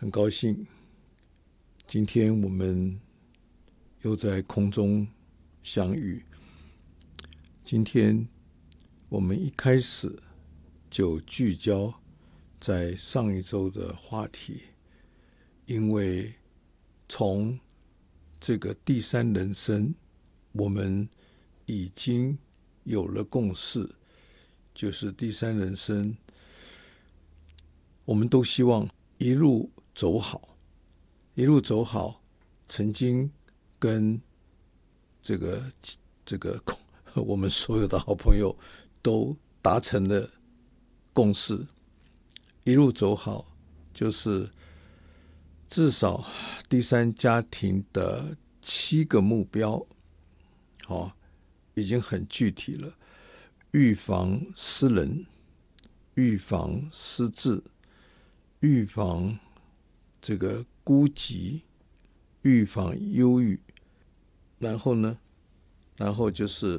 很高兴今天我们又在空中相遇。今天我们一开始就聚焦在上一周的话题，因为从这个第三人生我们已经有了共识，就是第三人生我们都希望一路走好，一路走好。曾经跟这个我们所有的好朋友都达成了共识，一路走好就是至少第三家庭的7个目标，已经很具体了。预防失能，预防失智，预防这个孤寂，预防忧郁，然后就是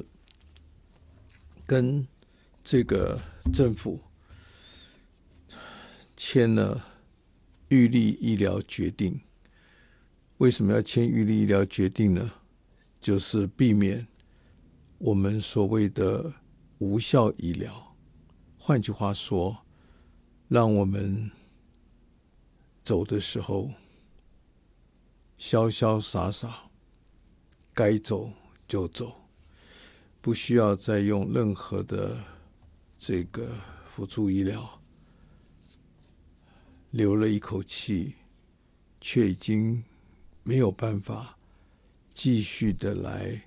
跟这个政府签了预立医疗决定。为什么要签预立医疗决定呢？就是避免我们所谓的无效医疗，换句话说，让我们走的时候潇潇洒洒，该走就走，不需要再用任何的这个辅助医疗，留了一口气，却已经没有办法继续的来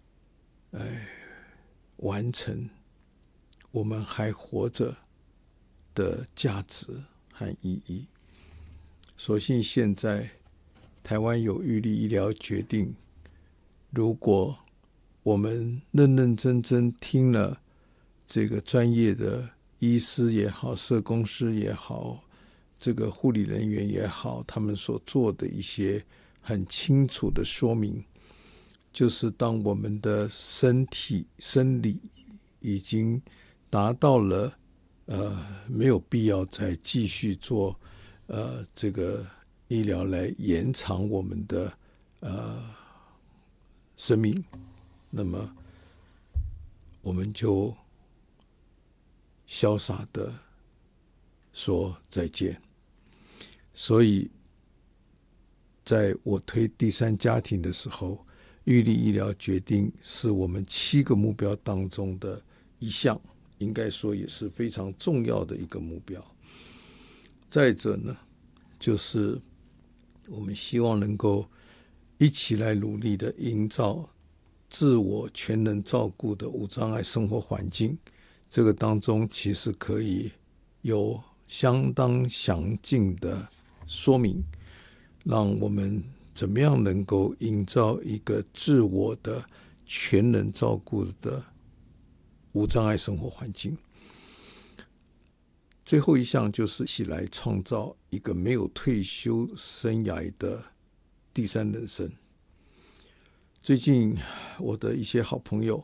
完成我们还活着的价值和意义。所幸现在台湾有预立医疗决定，如果我们认认真真听了这个专业的医师也好，社工师也好，这个护理人员也好，他们所做的一些很清楚的说明，就是当我们的身体生理已经达到了没有必要再继续做这个医疗来延长我们的生命，那么我们就潇洒的说再见。所以在我推第三家庭的时候，预立医疗决定是我们7个目标当中的一项，应该说也是非常重要的一个目标。再者呢，就是我们希望能够一起来努力的营造自我全能照顾的无障碍生活环境。这个当中其实可以有相当详尽的说明，让我们怎么样能够营造一个自我的全能照顾的无障碍生活环境。最后一项就是一起来创造一个没有退休生涯的第三人生。最近我的一些好朋友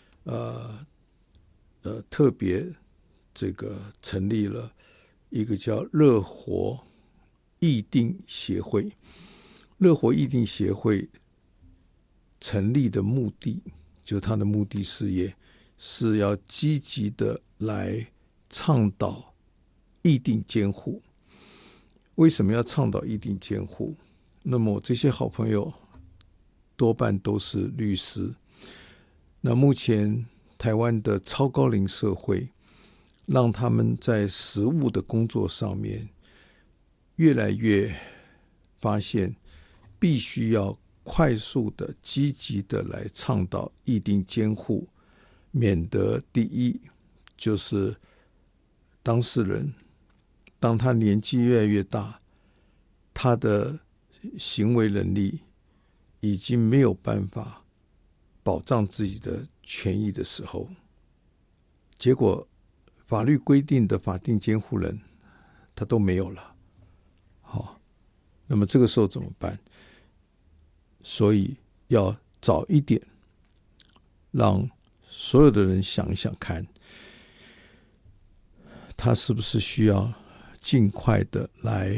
特别这个成立了一个叫乐活议定协会。乐活议定协会成立的目的，就是它的目的事业是要积极的来倡导议定监护。为什么要倡导议定监护？那么我这些好朋友多半都是律师。那目前台湾的超高龄社会，让他们在实务的工作上面越来越发现必须要快速的积极的来倡导议定监护，免得第一就是当事人当他年纪越来越大，他的行为能力已经没有办法保障自己的权益的时候，结果法律规定的法定监护人他都没有了。那么这个时候怎么办？所以要早一点让所有的人想一想看，他是不是需要尽快的来